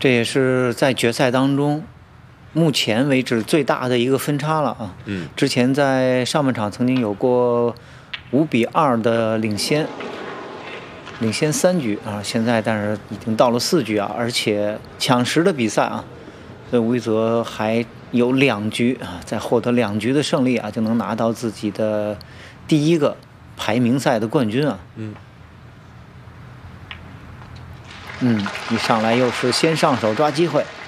这也是在决赛当中目前为止最大的一个分差了啊。之前在上半场曾经有过5-2的领先3局啊，现在但是已经到了4局啊，而且抢10的比赛啊，所以吴宇泽还有2局啊，再获得2局的胜利啊，就能拿到自己的第一个排名赛的冠军啊。一上来又是先上手抓机会。